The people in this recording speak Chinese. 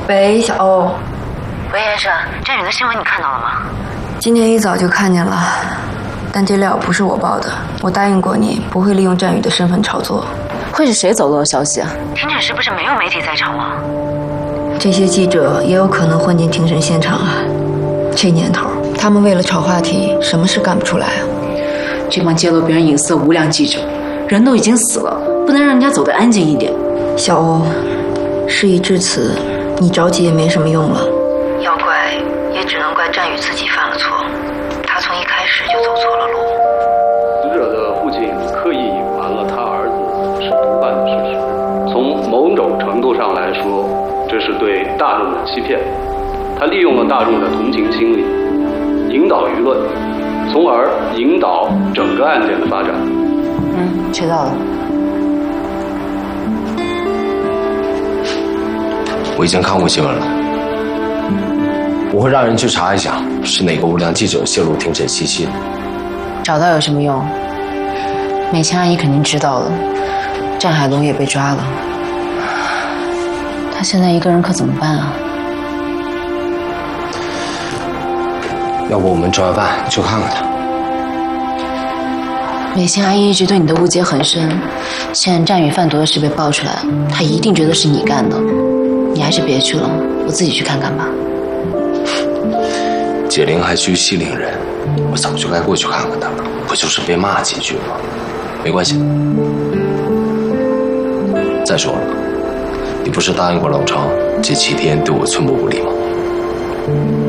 喂，小欧。 喂，严婶，振宇的新闻你看到了吗？ 今天一早就看见了，但这料不是我报的。我答应过你，不会利用战宇的身份炒作。 会是谁走漏的消息啊？ 庭审是不是没有媒体在场了？ 这些记者也有可能混进庭审现场啊。这年头，他们为了炒话题，什么事干不出来啊？ 这帮揭露别人隐私的无良记者，人都已经死了，不能让人家走得安静一点。 小欧，事已至此，你着急也没什么用了。要怪也只能怪战宇自己犯了错，他从一开始就走错了路。 死者的父亲刻意隐瞒了他儿子是毒贩的事实，从某种程度上来说，这是对大众的欺骗。他利用了大众的同情心理，引导舆论，从而引导整个案件的发展。 知道了。 我已经看过新闻了，我会让人去查一下是哪个无良记者泄露庭审信息的。 找到有什么用？美琴阿姨肯定知道了，战海龙也被抓了，他现在一个人可怎么办啊？ 要不我们吃完饭去看看他。 美琴阿姨一直对你的误解很深，现在战宇贩毒的事被爆出来了，她一定觉得是你干的。你还是别去了，我自己去看看吧。 解铃还须系铃人，我早就该过去看看他了，不就是被骂几句吗？没关系。再说了，你不是答应过老常这7天对我寸步不离吗？